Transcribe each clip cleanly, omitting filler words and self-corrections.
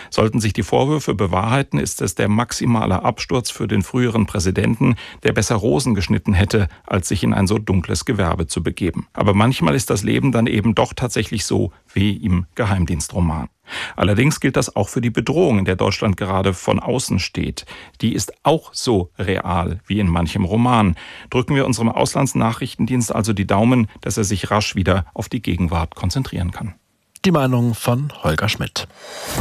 Sollten sich die Vorwürfe bewahrheiten, ist es der maximale Absturz für den früheren Präsidenten, der besser Rosen geschnitten hätte, als sich in ein so dunkles Gewerbe zu begeben. Aber manchmal ist das Leben dann eben doch tatsächlich so wie im Geheimdienstroman. Allerdings gilt das auch für die Bedrohung, in der Deutschland gerade von außen steht. Die ist auch so real wie in manchem Roman. Drücken wir unserem Auslandsnachrichtendienst also die Daumen, dass er sich rasch wieder auf die Gegenwart konzentrieren kann. Die Meinung von Holger Schmidt.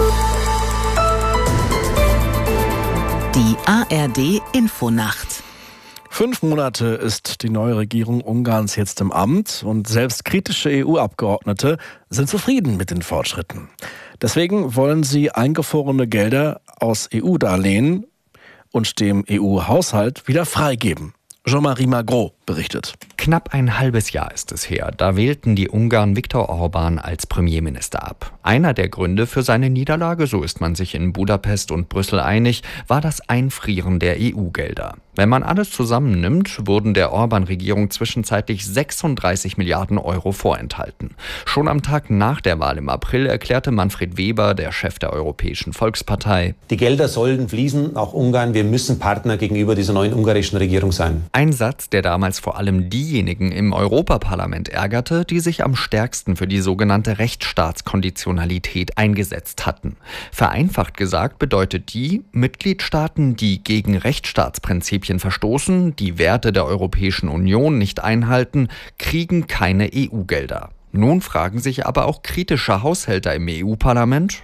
Die ARD Infonacht. 5 Monate ist die neue Regierung Ungarns jetzt im Amt und selbst kritische EU-Abgeordnete sind zufrieden mit den Fortschritten. Deswegen wollen sie eingefrorene Gelder aus EU-Darlehen und dem EU-Haushalt wieder freigeben. Jean-Marie Magro berichtet. Knapp ein halbes Jahr ist es her. Da wählten die Ungarn Viktor Orbán als Premierminister ab. Einer der Gründe für seine Niederlage, so ist man sich in Budapest und Brüssel einig, war das Einfrieren der EU-Gelder. Wenn man alles zusammennimmt, wurden der Orbán-Regierung zwischenzeitlich 36 Milliarden Euro vorenthalten. Schon am Tag nach der Wahl im April erklärte Manfred Weber, der Chef der Europäischen Volkspartei: Die Gelder sollen fließen, auch Ungarn. Wir müssen Partner gegenüber dieser neuen ungarischen Regierung sein. Ein Satz, der damals vor allem diejenigen im Europaparlament ärgerte, die sich am stärksten für die sogenannte Rechtsstaatskonditionalität eingesetzt hatten. Vereinfacht gesagt bedeutet die, Mitgliedstaaten, die gegen Rechtsstaatsprinzipien verstoßen, die Werte der Europäischen Union nicht einhalten, kriegen keine EU-Gelder. Nun fragen sich aber auch kritische Haushälter im EU-Parlament,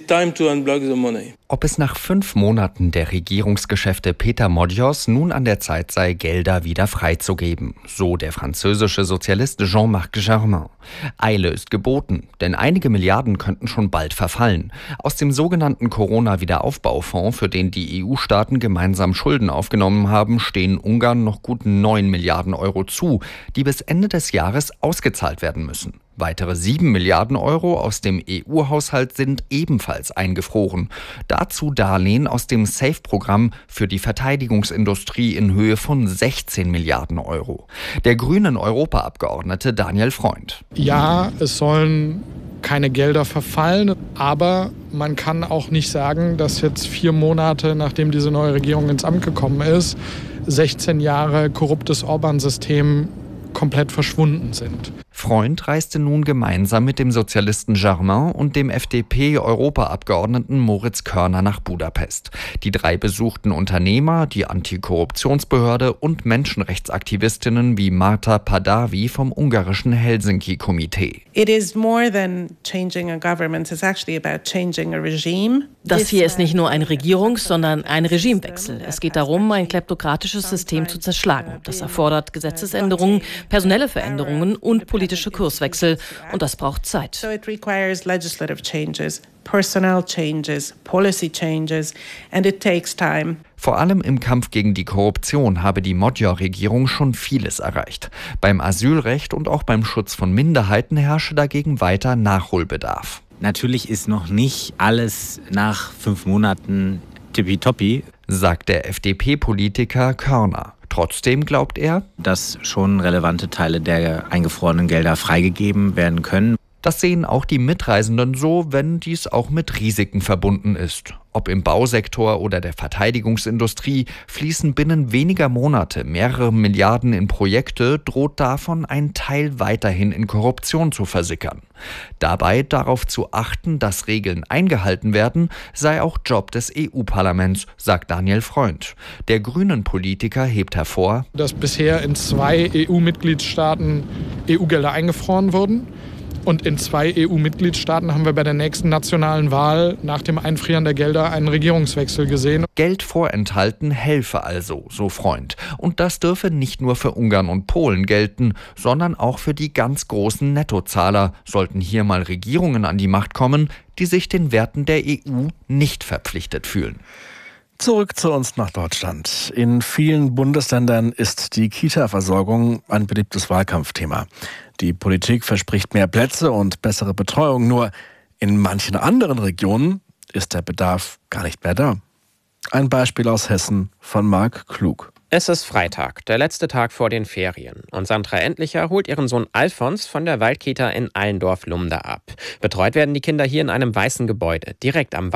ob es nach 5 Monaten der Regierungsgeschäfte Peter Modjos nun an der Zeit sei, Gelder wieder freizugeben. So der französische Sozialist Jean-Marc Germain. Eile ist geboten, denn einige Milliarden könnten schon bald verfallen. Aus dem sogenannten Corona-Wiederaufbaufonds, für den die EU-Staaten gemeinsam Schulden aufgenommen haben, stehen Ungarn noch gut 9 Milliarden Euro zu, die bis Ende des Jahres ausgezahlt werden müssen. Weitere 7 Milliarden Euro aus dem EU-Haushalt sind ebenfalls eingefroren. Dazu Darlehen aus dem SAFE-Programm für die Verteidigungsindustrie in Höhe von 16 Milliarden Euro. Der grünen Europaabgeordnete Daniel Freund. Ja, es sollen keine Gelder verfallen, aber man kann auch nicht sagen, dass jetzt 4 Monate, nachdem diese neue Regierung ins Amt gekommen ist, 16 Jahre korruptes Orbán-System komplett verschwunden sind. Freund reiste nun gemeinsam mit dem Sozialisten Germain und dem FDP-Europaabgeordneten Moritz Körner nach Budapest. Die 3 besuchten Unternehmer, die Antikorruptionsbehörde und Menschenrechtsaktivistinnen wie Marta Padavi vom ungarischen Helsinki-Komitee. Das hier ist nicht nur ein Regierungs-, sondern ein Regimewechsel. Es geht darum, ein kleptokratisches System zu zerschlagen. Das erfordert Gesetzesänderungen, personelle Veränderungen und politische Kurswechsel. Und das braucht Zeit. So it requires legislative changes, personnel changes, policy changes, and it takes time. Vor allem im Kampf gegen die Korruption habe die Magyar-Regierung schon vieles erreicht. Beim Asylrecht und auch beim Schutz von Minderheiten herrsche dagegen weiter Nachholbedarf. Natürlich ist noch nicht alles nach 5 Monaten tippitoppi, sagt der FDP-Politiker Körner. Trotzdem glaubt er, dass schon relevante Teile der eingefrorenen Gelder freigegeben werden können. Das sehen auch die Mitreisenden so, wenn dies auch mit Risiken verbunden ist. Ob im Bausektor oder der Verteidigungsindustrie fließen binnen weniger Monate mehrere Milliarden in Projekte, droht davon ein Teil weiterhin in Korruption zu versickern. Dabei darauf zu achten, dass Regeln eingehalten werden, sei auch Job des EU-Parlaments, sagt Daniel Freund. Der Grünen-Politiker hebt hervor, dass bisher in 2 EU-Mitgliedstaaten EU-Gelder eingefroren wurden. Und in 2 EU-Mitgliedstaaten haben wir bei der nächsten nationalen Wahl nach dem Einfrieren der Gelder einen Regierungswechsel gesehen. Geld vorenthalten helfe also, so Freund. Und das dürfe nicht nur für Ungarn und Polen gelten, sondern auch für die ganz großen Nettozahler, sollten hier mal Regierungen an die Macht kommen, die sich den Werten der EU nicht verpflichtet fühlen. Zurück zu uns nach Deutschland. In vielen Bundesländern ist die Kita-Versorgung ein beliebtes Wahlkampfthema. Die Politik verspricht mehr Plätze und bessere Betreuung, nur in manchen anderen Regionen ist der Bedarf gar nicht mehr da. Ein Beispiel aus Hessen von Marc Klug. Es ist Freitag, der letzte Tag vor den Ferien. Und Sandra Endlicher holt ihren Sohn Alfons von der Waldkita in Allendorf-Lumda ab. Betreut werden die Kinder hier in einem weißen Gebäude, direkt am